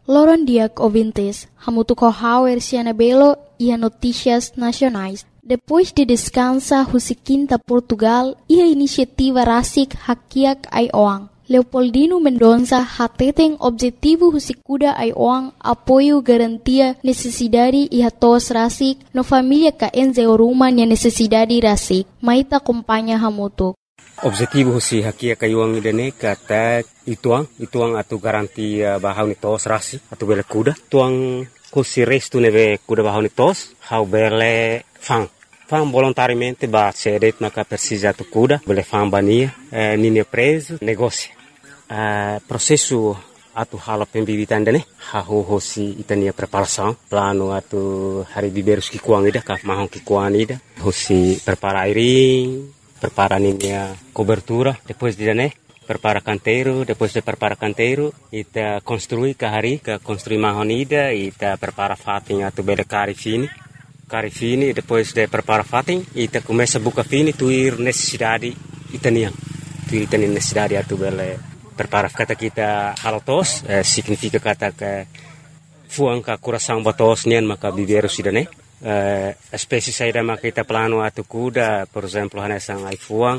Loron Diak ouvintes, hamutuco hauer Cianabelo e a notícias nacionais. Depois de descansa Husiquinta Portugal e a iniciativa Rasik Hakiak Aioang. Leopoldino Mendonça hateten objetivo Husikuda Aioang apoio garantia necessidade e hatos Rasik no família ka enzeoruma nia necessidade Rasik. Maita acompanha hamutuk. Objetivo si hakia kayuang idane kata ituang atu garantia bahau ni tos rasi atu bele kuda tuang kusi restu neve kuda bahau ni tos hau bele fang volontariamente ba cedet maka persija atu kuda bele fang bania nini preso negócio processo atu hala pembibitan dane hau hosi itania preparação plano atu hari biberus ki kuang ida ka mahong ki kuang ida hosi prepara airing prepara a cobertura, depois de prepara canteiro, depois de prepara canteiro, ita construi kahari, construi mahonida, ita prepara fatin atu bele cari fini, depois de prepara fatin, ita começa buka fini tuir necessidade itanian, tuir itanian necessidade atu bele prepara kata kita halotos, significa kata ke fuang ka coração batos nian maka biberu sidane. Espécie saída makita plano atu kuda, por exemplo, hanesang ai fuang,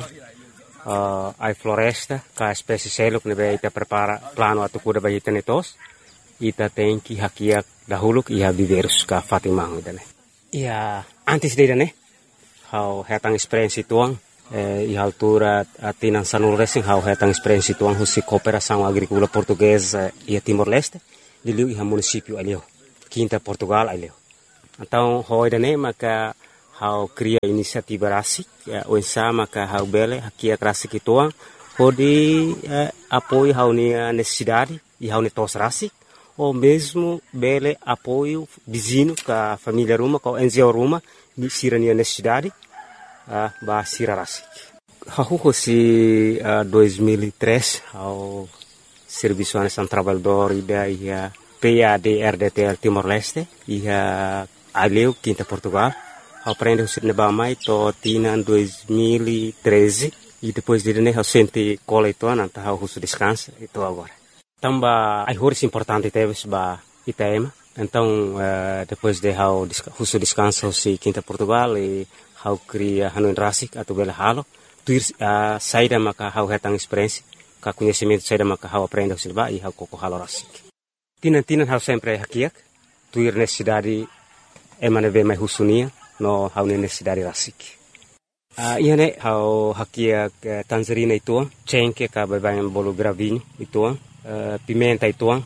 ai floresta, ka espécie seluk nebe ita prepara plano atu kuda bagi tenetos, ita tenki hakiak dahuluk iha biberus ka fatimang idane. Ia antes de idane, hau hetang experiência tuang, iha altura atinan sanul racing hau hetang experiência tuang husi cooperação agrícola portuguesa ia Timor-Leste, diliu iha município alio, Quinta Portugal alio. Então, hoidane maka hau cria inisiativa rasik, oinsa maka hau bele hakia rasik ituang, hodi apoio hau nia necessidade e hau tos rasik, ou mesmo bele apoio vizinho ka família ruma, ka NGO ruma, sira nia necessidade, ba sira rasik. Hau hosi 2003 hau Serviço Nacional Trabalhador ida ia PAD-RDTL Timor-Leste, ia aleu Quinta Portugal, aprende o cinema mais to tina 2013 e depois de né sente cola itu nanta hau husu descansa itu agora. Tamba ai horis importante teves ba Itaema. Então depois de hau husu descansa si Quinta Portugal e hau cria hanu rasik atau bela halo, tuir saída maka hau hetang experiência, ka conhecimento saída maka hau aprende o cinema e hau koko halo rasik. Tinan hau sempre hakiak, tuir necessidade emaneve mai husunia no hau necessidade rasik. Iane hau hakiak tangerina ituang, cengke ka babayan bolo gravinho ituang, pimenta ituang,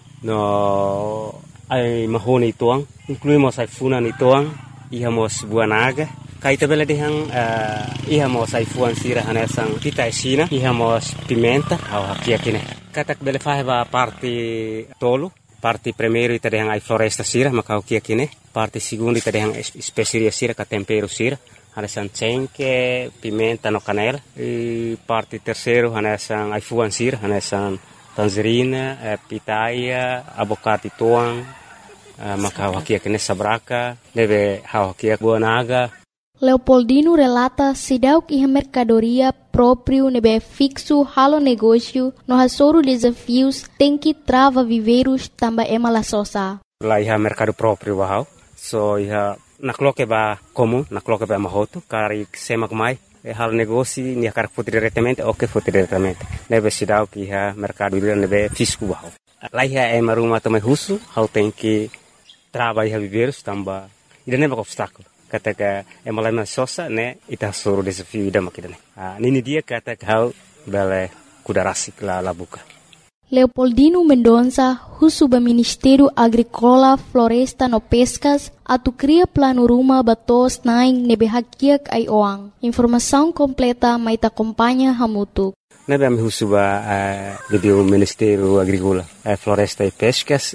no ai mahone ituang, incluímos ai funan ituang, ihamos buah naga, kaita bela dehang ihamos ai fuan sira hanesang pita esina, ihamos pimenta hau hakiak ine. Katak bela faheba parte tolo, parte primeiro ita dehang ai floresta sira maka hakiak ine, parte segundo ita dehang especiaria sira ka tempero sira, hanesang cengke, pimenta no canela, e parte terceiro hanesang ai fuan sira, hanesang tangerina, pitaya, abocate tuang, maka hakiak ine sabraka, deve hakiak buah naga. Leopoldino relata sidauk iha mercadoria próprio nebe fixo halo negócio no hasoro desafios tem que trava viveiros tamba emala sosa. Lá iha mercado próprio bahau, so iha nakloke ba comum, nakloke ba mahoto, kari semak mai, halo negócio nia kar foto diretamente, ok foto diretamente. Nebe sidauk iha mercado ila nebe fisco bahau. Lá iha ema rumah tamai husu, hau tem que trava iha viveiros tamba, ida nebe obstáculo. Kata ka emalama sosa ne ita soro desafio ida makidane. Nini dia kata hau bele kuda rasik la buka. Leopoldino Mendonça, husuba Ministério Agrícola, Floresta no Pescas, atu cria plano ruma batos naing nebe hakiak ai oang. Informação completa maita acompanha hamutu. Nebe am husuba do Ministério Agrícola, Floresta e Pescas,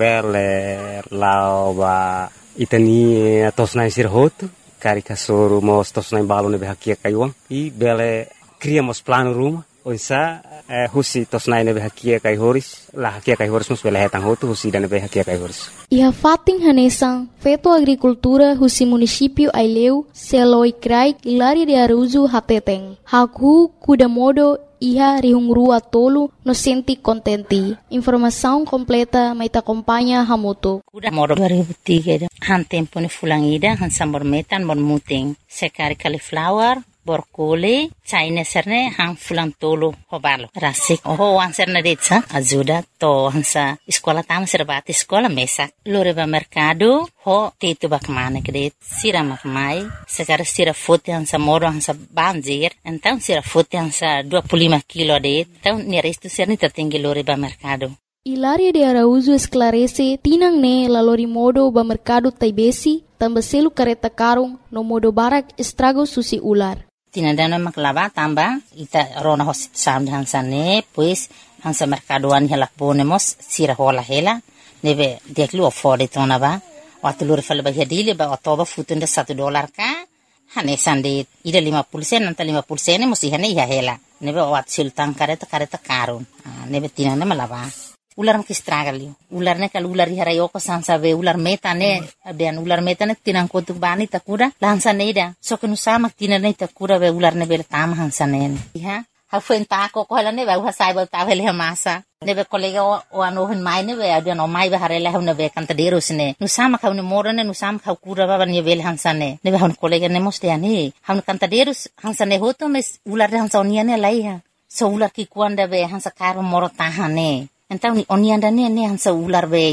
bele lauba itani tosnai sirhoto, kari kasoro mos tosnai balo nebe hakia kaiwang, i bele criamos plano ruma, onsa husi tosnai nebe hakia kai horis, la hakia kai horis mus bele hetang hoto husi dan nebe hakia kai horis. Iha fating hanesang, feto agricultura husi município Aileu, Seloi Krai, Ilari de Aruzu Hateteng, Haku Kudamodo iha rihungrua tolu no senti kontenti. Informação completa may acompanha hamutu. Kuda moro 2003 han tempo ni fulangida han sambor metan mon muting. Sekari cauliflower, borkole, China serne han fulang tolu hobalo. Rasik ho wan serne detsa ajuda to hansa sekolah tama serbati sekolah mesak. Loreba mercado ho tetu bakmane kredit sira makmai. Sekari sira fote hansa moro hansa banjir. Então sira fote hansa 25 kilo det. Então ni resto serni tertinggi loreba mercado. Hilaria de Araújo esclarece tinang ne lalori modo ba mercado taibesi tambah selu kareta karung no modo barak estrago susi ular. Tinadana maklava tamba ita rona hosit sam hansa ne pues hansa mercadoan helak bonemos sira hola hela nebe deklu ofode tona ba waktu lur fal ba hedile ba otoba futunda $1 ka hane sande ida 50 sen nanta 50 sen musi hane ya hela nebe wat sultan kareta karun nebe tinana malava ular makistragalio ular ne kal ular harayoko sansa be ular metane abian ular metane tinang kotuk bani takura lansa neida so kenu sama tinane takura be ular ne bel tam hansa ne ha ha fuenta ko hala ne ba sai ba ta vele masa ne be kolega o ano hen mai ne be abian o mai ba harela ne be kantaderos ne nu sama ka ne morane nu sama ka kura ba ne bel hansa ne be han kolega ne moste ani han kantaderos hansa ne hoto mes ular hansa oniane laiha so ular ki kuanda be hansa karo moro tahane. Então onianda ne hansa ular be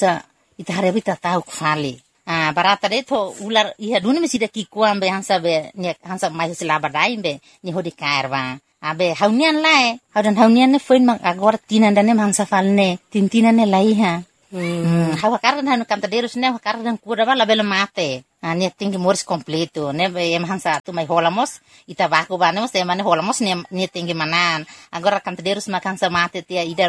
itare bita tau khali barata de to ular iha duni mesida ki kuambe hansa be ne hansa mai selaba daimbe ni hodi kairwa abe haunian lae haunian ne foin mak agora tinanda ne hansa falne tintina ne laiha hawa kardan hanu kantaderos ne kardan kura bala bela mate ne tingi mors completo ne be hansa tu mai holamos ita baku banemos e mane holamos ne tingi manan agora kantaderos makansa mate tia idar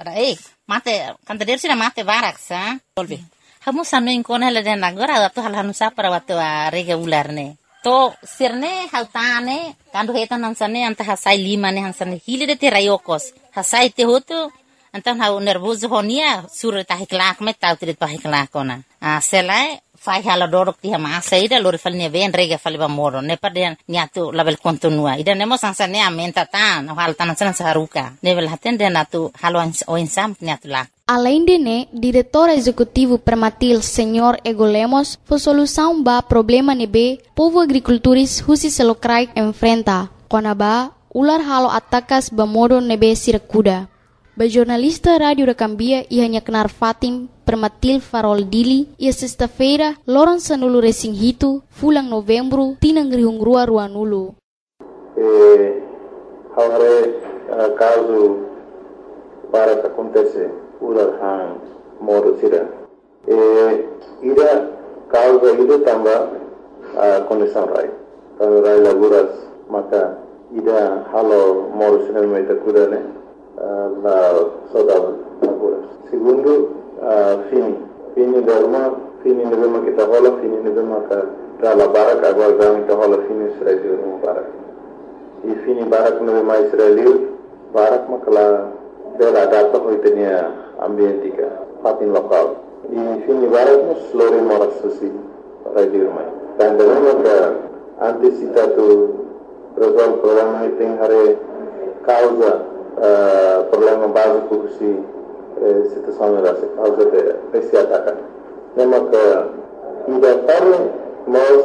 mate kantaderos na mate barak sa tolbe hamu sanu inkona le den agora waktu hal hanu sa para waktu rega ular ne to sirne hautane kandu hetan hansane anta hasai 5 ne hansane hile de rayokos hasai te hotu antan hau nervoso honia sur tahiklak me tau trit tahiklak ona selai fai hala dorok ti hama saida lori falne ven rega faliba moro ne paden niatu label kontinua ida nemo sansane amenta tan hal tanan saruka nevel haten den atu halo o insam niatu lak. Além de né, diretor executivo permatil Senhor Ego Lemos, foi solução ba problema nebe povo agricultores husi selokrai enfrenta. Konaba ular halo atakas ba modo nebe sirakuda. Ba jornalista Radio Recambia ia kenar Fatim permatil Farol Dili ia sexta-feira loron sanulu resing hitu fulang Novembro tinang rihungrua ruanulu. Agora caso para que acontece ular hang modo sira ida causa ida tambah condição rai kalau rai laguras maka ida halo modo sira meta kudane la saudade laguras segundo fini derma fini nebema kita hola fini nebema ka dala barak agora dami ka hola fini Israel no barak e fini barak nebema Israel barak makala dela data ko itenia ambientika fatin lokal di fini barat mus lori moras susi radio mai dan dengan ka antisipatu resolve problema iting hare causa problema básico si situação era causa de esse ataque nema ka ida parle nós